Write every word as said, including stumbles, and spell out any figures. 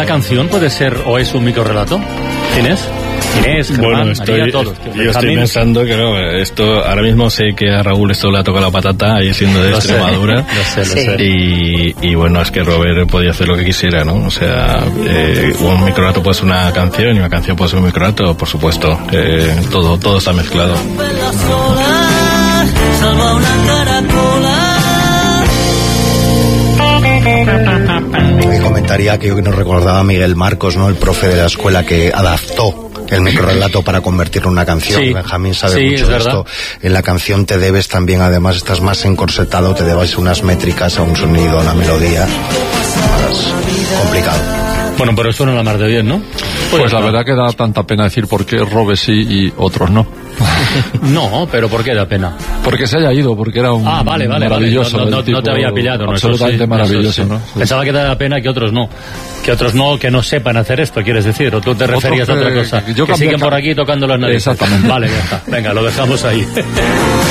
canción puede ser o es un microrrelato? ¿Quién es? Inés, Germán, bueno, estoy, María, todos. Yo estoy pensando que no, esto ahora mismo sé que a Raúl esto le ha tocado la patata ahí siendo de lo Extremadura. Sé, lo sé, lo Sí. sé. Y, y bueno, es que Robert podía hacer lo que quisiera, ¿no? O sea, eh, un microrelato puede ser una canción y una canción puede ser un microrelato, por supuesto. Eh, todo, todo está mezclado. Me comentaría que nos recordaba Miguel Marcos, ¿no? El profe de la escuela que adaptó el microrrelato para convertirlo en una canción. Sí, Benjamín sabe sí, mucho es de verdad. esto. En la canción te debes también, además, estás más encorsetado, te debes unas métricas, a un sonido, a una melodía. Más complicado. Bueno, pero suena la mar de bien, ¿no? Pues la verdad que da tanta pena decir por qué Robert sí y otros no. No, pero ¿por qué da pena? Porque se haya ido, porque era un Ah, vale, vale, maravilloso. vale. No, no, el tipo, no te había pillado, ¿no? Absolutamente Eso sí, maravilloso, eso sí. ¿no? Sí. Pensaba que da pena que otros no. Que otros no, que no sepan hacer esto, quieres decir. O tú te referías Otros a otra que- cosa. que yo que cambié siguen ca- por aquí tocando las narices. Exactamente. Vale, ya está. Venga, lo dejamos ahí.